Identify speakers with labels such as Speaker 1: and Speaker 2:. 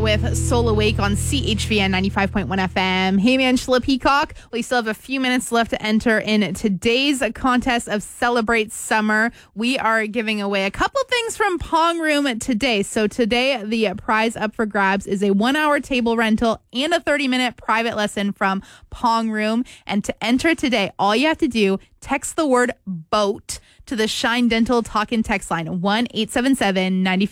Speaker 1: with Soul Awake on CHVN 95.1 FM. Hey, man, Angela Peacock. We still have a few minutes left to enter in today's contest of Celebrate Summer. We are giving away a couple things from Pong Room today. So today, the prize up for grabs is a 1-hour table rental and a 30-minute private lesson from Pong Room. And to enter today, all you have to do, text the word BOAT to the Shine Dental Talk and Text line 1-877-95.